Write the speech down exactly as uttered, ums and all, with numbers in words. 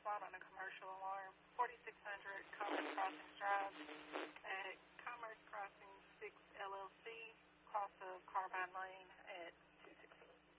spot on a commercial alarm, forty-six hundred Commerce Crossings Drive at Commerce Crossing six L L C, cross of Carbine Lane.